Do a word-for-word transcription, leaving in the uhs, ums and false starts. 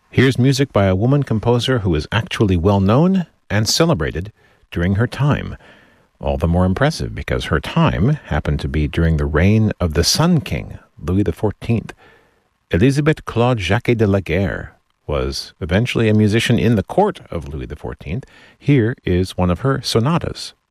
Here's music by a woman composer who is actually well known and celebrated during her time. All the more impressive because her time happened to be during the reign of the Sun King, Louis the fourteenth. Elisabeth Claude Jacquet de la Guerre was eventually a musician in the court of Louis the fourteenth. Here is one of her sonatas.